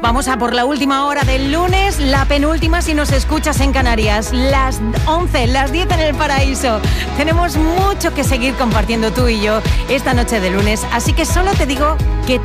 Vamos a por la última hora del lunes, la penúltima si nos escuchas en Canarias. Las 11, las 10 en el paraíso. Tenemos mucho que seguir compartiendo tú y yo esta noche de lunes, así que solo te digo que